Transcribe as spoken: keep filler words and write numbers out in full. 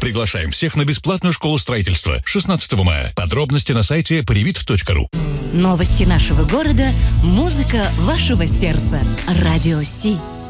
Приглашаем всех на бесплатную школу строительства шестнадцатого мая. Подробности на сайте привит точка ру. Новости нашего города, музыка вашего сердца. Радио Си.